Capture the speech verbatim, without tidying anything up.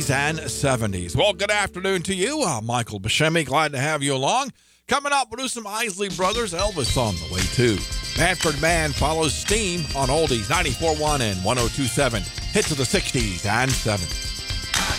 sixties and seventies. Well, good afternoon to you. Uh, Michael Buscemi, glad to have you along. Coming up, we'll do some Isley Brothers, Elvis on the way too. Manfred Mann follows Steam on Oldies ninety-four point one and one oh two point seven. Hits of the sixties and seventies.